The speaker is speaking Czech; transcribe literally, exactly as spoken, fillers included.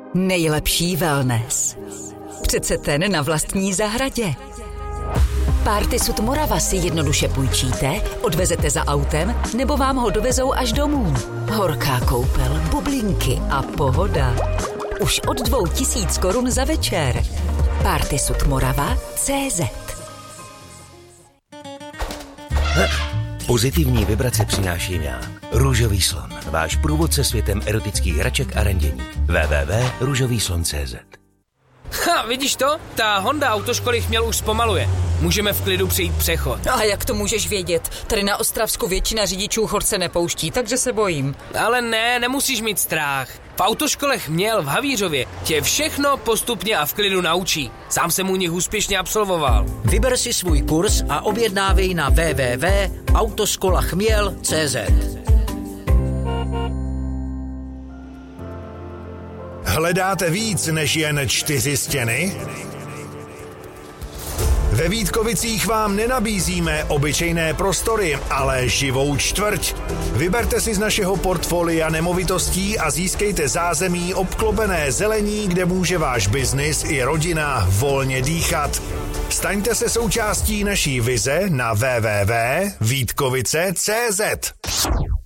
Nejlepší wellness. Přece ten na vlastní zahradě. Party.Sud Morava si jednoduše půjčíte, odvezete za autem, nebo vám ho dovezou až domů. Horká koupel, bublinky a pohoda. Už od dvou tisíc korun za večer. Party.Sud Morava tečka cé zet. Pozitivní vibrace přináším já. Růžový slon, váš průvodce světem erotických hraček a randění. w w w tečka růžový slon tečka cé zet. Ha, vidíš to? Ta Honda autoškoly Chměl už zpomaluje. Můžeme v klidu přejít přechod. A jak to můžeš vědět? Tady na Ostravsku většina řidičů chorce nepouští, takže se bojím. Ale ne, nemusíš mít strach. V autoškole Chměl v Havířově tě všechno postupně a v klidu naučí. Sám jsem u nich úspěšně absolvoval. Vyber si svůj kurz a objednávej na w w w tečka autoškola chměl tečka cé zet. Hledáte víc než jen čtyři stěny? Ve Vítkovicích vám nenabízíme obyčejné prostory, ale živou čtvrť. Vyberte si z našeho portfolia nemovitostí a získejte zázemí obklopené zelení, kde může váš biznis i rodina volně dýchat. Staňte se součástí naší vize na w w w tečka vítkovice tečka cé zet.